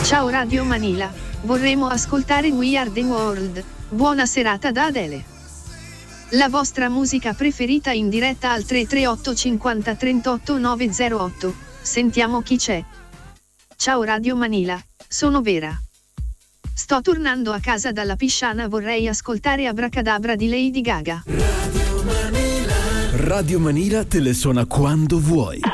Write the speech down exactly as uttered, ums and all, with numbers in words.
Ciao Radio Manila, vorremmo ascoltare We Are The World. Buona serata da Adele. La vostra musica preferita in diretta al tre tre otto cinquanta trentotto nove zero otto. Sentiamo chi c'è. Ciao Radio Manila, sono Vera. Sto tornando a casa dalla pisciana, vorrei ascoltare Abracadabra di Lady Gaga. Radio Manila. Radio Manila te le suona quando vuoi.